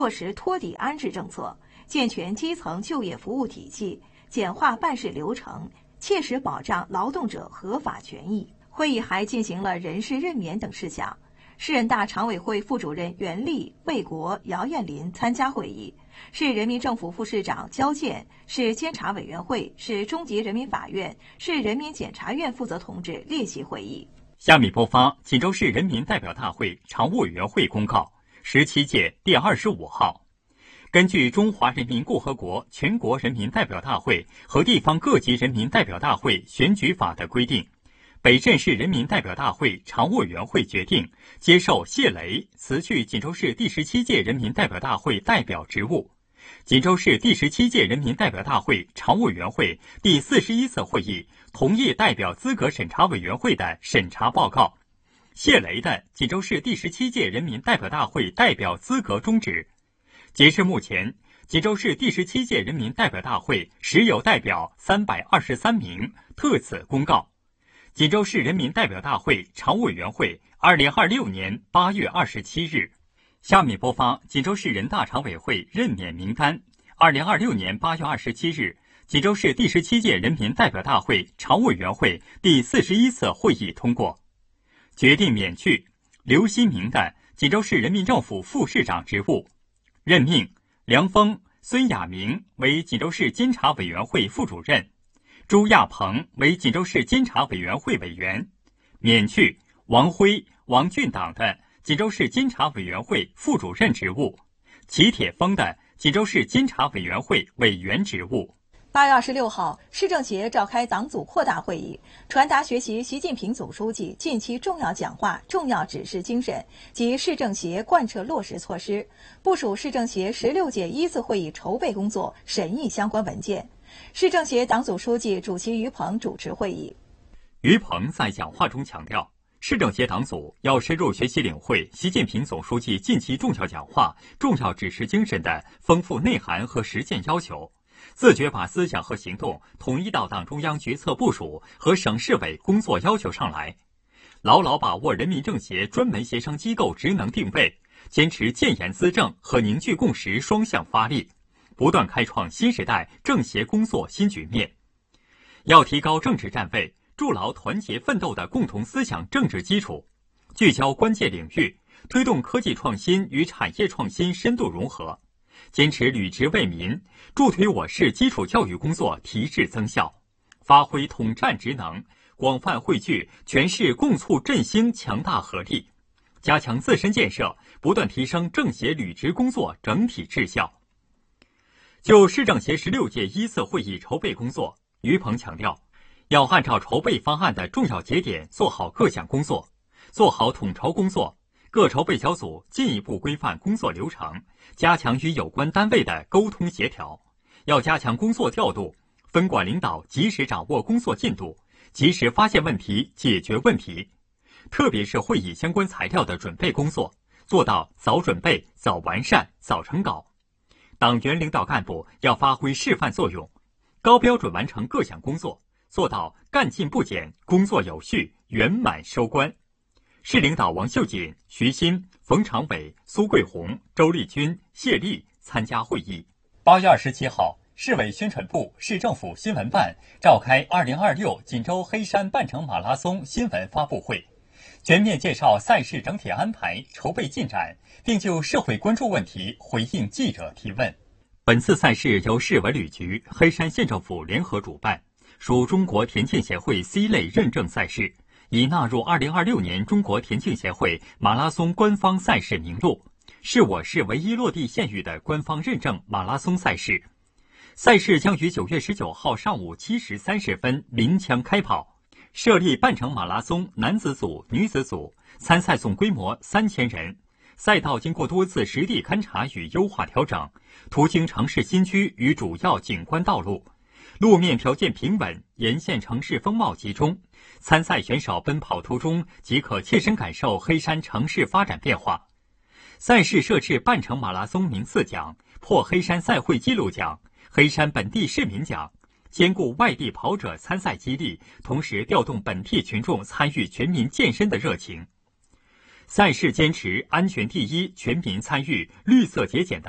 落实托底安置政策，健全基层就业服务体系，简化办事流程，切实保障劳动者合法权益。会议还进行了人事任免等事项。市人大常委会副主任袁立、魏国、姚艳林参加会议，市人民政府副市长焦健、市监察委员会、市中级人民法院、市人民检察院负责同志列席会议。 下面播发锦州市人民代表大会常务委员会公告，17届第25号。根据《中华人民共和国全国人民代表大会和地方各级人民代表大会选举法》的规定，北镇市人民代表大会常务委员会决定接受谢雷辞去锦州市第17届人民代表大会代表职务。锦州市第17届人民代表大会常务委员会第41次会议同意代表资格审查委员会的审查报告，谢雷的锦州市第17届人民代表大会代表资格终止。截至目前，锦州市第17届人民代表大会实有代表323名，特此公告。锦州市人民代表大会常务委员会2026年8月27日。下面播发锦州市人大常委会任免名单。2026年8月27日，锦州市第17届人民代表大会常务委员会第41次会议通过，决定免去刘新明的锦州市人民政府副市长职务，任命梁峰、孙亚明为锦州市监察委员会副主任，朱亚鹏为锦州市监察委员会委员，免去王辉、王俊党的锦州市监察委员会副主任职务，齐铁峰的锦州市监察委员会委员职务。 8月26号，市政协召开党组扩大会议，传达学习习近平总书记近期重要讲话、重要指示精神及市政协贯彻落实措施，部署市政协16届1次会议筹备工作，审议相关文件。市政协党组书记主席于鹏主持会议。 于鹏在讲话中强调，市政协党组要深入学习领会习近平总书记近期重要讲话、重要指示精神的丰富内涵和实践要求，自觉把思想和行动统一到党中央决策部署和省市委工作要求上来，牢牢把握人民政协专门协商机构职能定位，坚持建言资政和凝聚共识双向发力，不断开创新时代政协工作新局面。要提高政治站位，筑牢团结奋斗的共同思想政治基础，聚焦关键领域，推动科技创新与产业创新深度融合，坚持履职为民，助推我市基础教育工作提质增效，发挥统战职能，广泛汇聚全市共促振兴强大合力，加强自身建设，不断提升政协履职工作整体质效。就市政协16届1次会议筹备工作，于鹏强调，要按照筹备方案的重要节点做好各项工作，做好统筹工作，各筹备小组进一步规范工作流程，加强与有关单位的沟通协调，要加强工作调度，分管领导及时掌握工作进度，及时发现问题、解决问题。特别是会议相关材料的准备工作，做到早准备、早完善、早成稿。党员领导干部要发挥示范作用，高标准完成各项工作，做到干劲不减，工作有序，圆满收官。市领导王秀锦、徐新、冯长伟、苏桂红、周丽君、谢丽参加会议。8月27号，市委宣传部、市政府新闻办召开2026锦州黑山半程马拉松新闻发布会，全面介绍赛事整体安排、筹备进展，并就社会关注问题回应记者提问。本次赛事由市文旅局、黑山县政府联合主办，属中国田径协会 C 类认证赛事，已纳入2026年中国田径协会马拉松官方赛事名录，是我市唯一落地县域的官方认证马拉松赛事。赛事将于9月19号上午7时30分鸣枪开跑，设立半程马拉松男子组、女子组，参赛总规模3000人。赛道经过多次实地勘察与优化调整，途经城市新区与主要景观道路，路面条件平稳，沿线城市风貌集中，参赛选手奔跑途中即可切身感受黑山城市发展变化。赛事设置半程马拉松名次奖、破黑山赛会纪录奖、黑山本地市民奖，兼顾外地跑者参赛激励，同时调动本地群众参与全民健身的热情。赛事坚持安全第一、全民参与、绿色节俭的